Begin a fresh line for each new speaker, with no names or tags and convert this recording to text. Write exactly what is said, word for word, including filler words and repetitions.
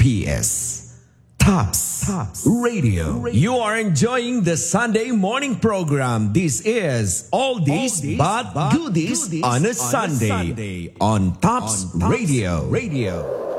P S. Tops, Tops Radio. You are enjoying the Sunday morning program. This is Oldies, Oldies but, but Goodies, goodies on a, on Sunday, a Sunday on Tops, on Tops Radio. Radio.